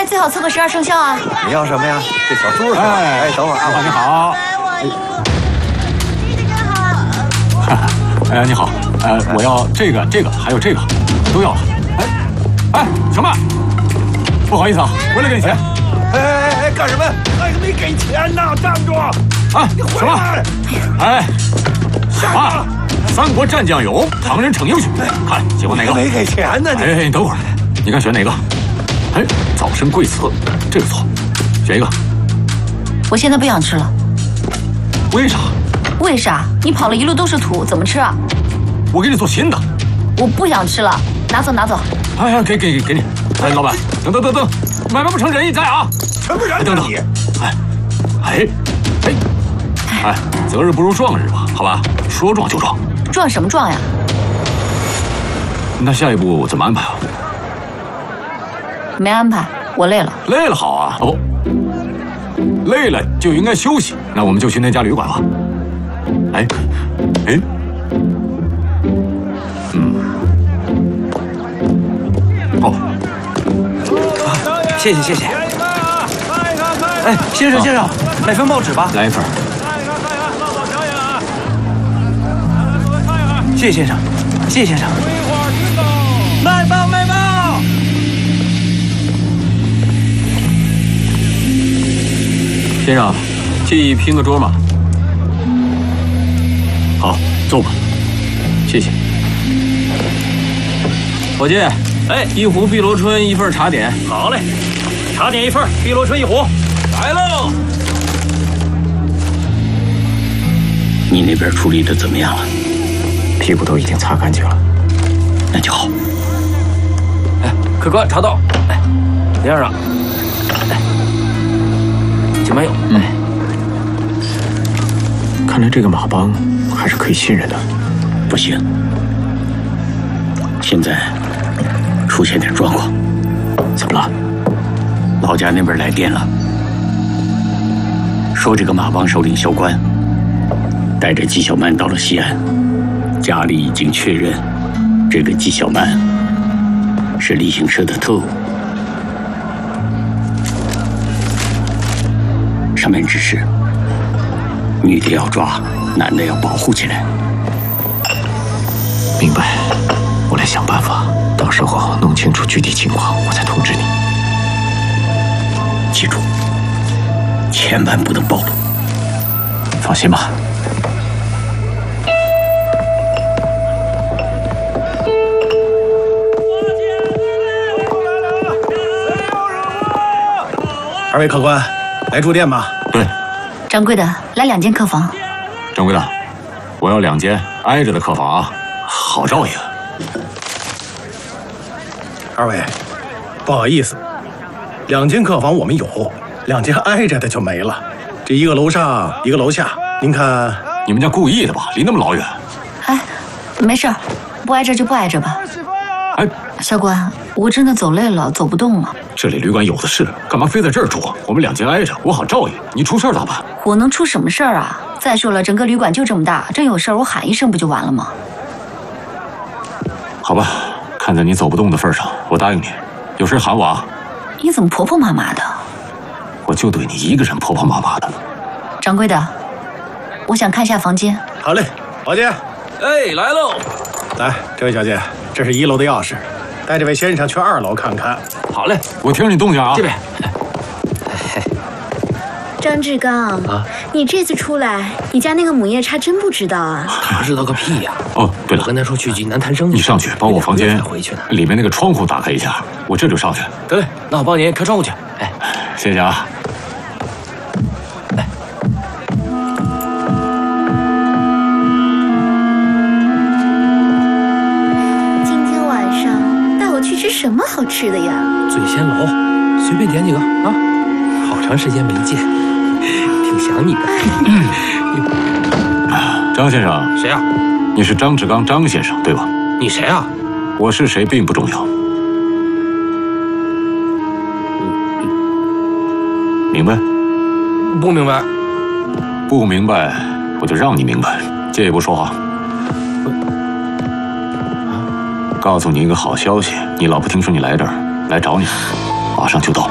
哎，最好凑个12生肖啊！ 你要什么呀？这小猪是吧？哎，等会儿啊， 你好。哎，你好，我要这个，还有这个，都要了。哎，小曼，不好意思啊，回来给你钱。 哎，干什么？还没给钱呢！站住！ 啊，小曼，哎，啊，三国战将勇，唐人逞英雄。看喜欢哪个？ 没给钱呢！ 哎，你等会儿，你看选哪个？哎，早生贵子，这个错，选一个。 我现在不想吃了。 为啥？ 为啥？你跑了一路都是土，怎么吃啊？ 我给你做新的。 我不想吃了，拿走拿走。 哎呀，给你。哎，老板，等，买卖不成仁义在啊！ 什么人？ 等，哎，择日不如撞日吧，好吧，说撞就撞。 撞什么撞呀？ 那下一步怎么安排啊？ 没安排，我累了。 累了好啊，哦，累了就应该休息。那我们就去那家旅馆吧。哎，哦， 谢谢。哎，先生，来份报纸吧。 来一份。 谢先生。卖报！ 先生，介意拼个桌吗？好，坐吧。谢谢。伙计， 哎， 一壶碧螺春，一份茶点。 好嘞，茶点1份，碧螺春1壶。来喽！ 你那边处理的怎么样了？ 屁股都已经擦干净了。 那就好。 哎，客官茶到。哎，边上。哎，就没有。 看来这个马帮还是可以信任的。 不行，现在出现点状况。 怎么了？ 老家那边来电了，说这个马帮首领萧关带着纪晓曼到了西安，家里已经确认这个纪晓曼是李行社的特务。上面指示，女的要抓，男的要保护起来。 明白，我来想办法，到时候弄清楚具体情况，我再通知你。 记住，千万不能暴露。 放心吧。 2位客官，来住店吧。 对。 掌柜的，来2间客房。 掌柜的，我要2间挨着的客房啊，好照应。 2位，不好意思，2间客房我们有，2间挨着的就没了。这一个楼上，一个楼下，您看。 你们家故意的吧？离那么老远。 哎，没事儿，不挨着就不挨着吧。 哎， 萧官，我真的走累了，走不动了。 这里旅馆有的是，干嘛非在这儿住？我们2间挨着，我好照应。你出事儿咋办？ 我能出什么事儿啊？再说了，整个旅馆就这么大，真有事儿我喊一声不就完了吗？ 好吧，看在你走不动的份上，我答应你，有事喊我啊。 你怎么婆婆妈妈的？ 我就对你一个人婆婆妈妈的。 掌柜的，我想看下房间。 好嘞，宝姐。 哎，来喽！ 来，这位小姐，这是1楼的钥匙，带这位先生去2楼看看。 好嘞， 我听着你动静啊。 这边。 张志刚啊，你这次出来，你家那个母夜叉真不知道啊？ 他知道个屁呀！ 哦，对了， 我跟他说去济南谈生意， 你上去帮我房间回去呢， 里面那个窗户打开一下，我这就上去。 得嘞，那我帮您开窗户去。哎， 谢谢啊。 今天晚上带我去吃什么好吃的呀？ 醉仙楼，随便点几个啊。好长时间没见，挺想你的。 张先生。 谁啊？ 你是张志刚张先生对吧？ 你谁啊？ 我是谁并不重要。明白？ 不明白。 不明白，我就让你明白。借一步说话。告诉你一个好消息，你老婆听说你来这儿，来找你，马上就到。